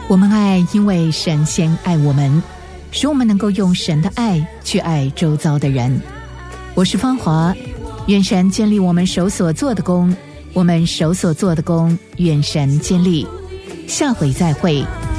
我们爱，因为神先爱我们，使我们能够用神的爱去爱周遭的人。我是芳华，愿神建立我们手所做的工，我们手所做的工，愿神建立。下回再会。